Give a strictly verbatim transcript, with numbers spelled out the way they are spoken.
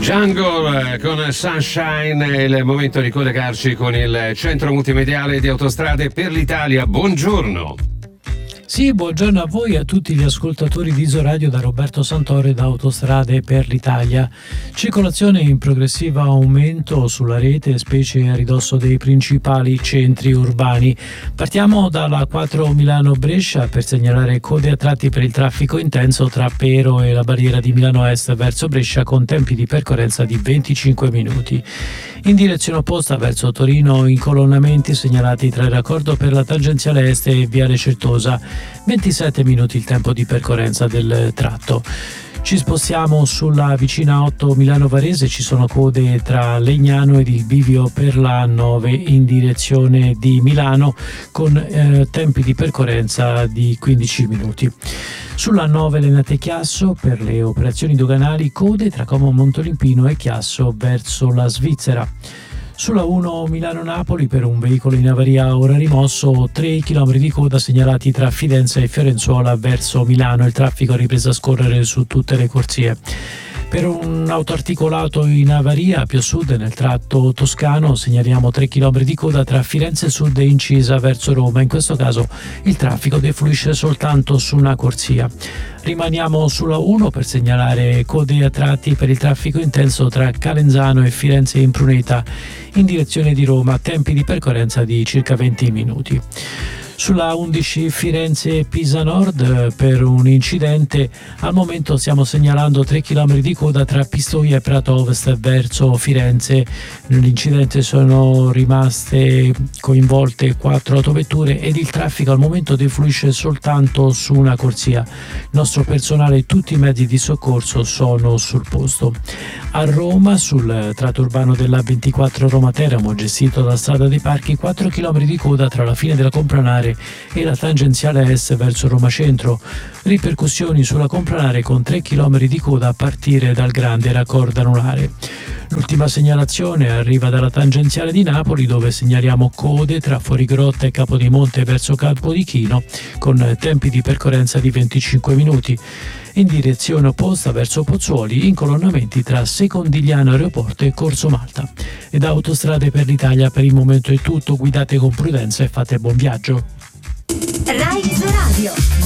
Jungle con Sunshine, è il momento di collegarci con il centro multimediale di Autostrade per l'Italia. Buongiorno. Sì, buongiorno a voi e a tutti gli ascoltatori di Isoradio da Roberto Santore da Autostrade per l'Italia. Circolazione in progressivo aumento sulla rete, specie a ridosso dei principali centri urbani. Partiamo dalla quattro Milano-Brescia per segnalare code a tratti per il traffico intenso tra Pero e la barriera di Milano Est verso Brescia con tempi di percorrenza di venticinque minuti. In direzione opposta verso Torino, incolonnamenti segnalati tra il raccordo per la tangenziale est e Viale Certosa, ventisette minuti il tempo di percorrenza del tratto. Ci spostiamo sulla vicina otto Milano-Varese, ci sono code tra Legnano ed il bivio per la A nove in direzione di Milano con eh, tempi di percorrenza di quindici minuti. Sulla A nove Lenate-Chiasso per le operazioni doganali, code tra Como Montolimpino e Chiasso verso la Svizzera. Sulla uno Milano-Napoli per un veicolo in avaria ora rimosso, tre chilometri di coda segnalati tra Fidenza e Fiorenzuola verso Milano. Il traffico ha ripreso a scorrere su tutte le corsie. Per un autoarticolato in avaria più a sud nel tratto toscano segnaliamo tre chilometri di coda tra Firenze Sud e Incisa verso Roma. In questo caso il traffico defluisce soltanto su una corsia. Rimaniamo sulla uno per segnalare code a tratti per il traffico intenso tra Calenzano e Firenze Impruneta in direzione di Roma, tempi di percorrenza di circa venti minuti. Sulla undici Firenze-Pisa Nord per un incidente al momento stiamo segnalando tre chilometri di coda tra Pistoia e Prato Ovest verso Firenze. Nell'incidente sono rimaste coinvolte quattro autovetture ed il traffico al momento defluisce soltanto su una corsia. Il nostro personale e tutti i mezzi di soccorso sono sul posto. A Roma, sul tratto urbano della ventiquattro Roma-Teramo gestito dalla strada dei Parchi, quattro chilometri di coda tra la fine della Compranare e la tangenziale est verso Roma Centro. Ripercussioni sulla Compranare con tre chilometri di coda a partire dal grande raccordo anulare. L'ultima segnalazione arriva dalla tangenziale di Napoli, dove segnaliamo code tra Fuorigrotta e Capodimonte verso Capodichino con tempi di percorrenza di venticinque minuti. In direzione opposta verso Pozzuoli, incolonnamenti tra Secondigliano Aeroporto e Corso Malta. E da Autostrade per l'Italia per il momento è tutto, guidate con prudenza e fate buon viaggio. Rai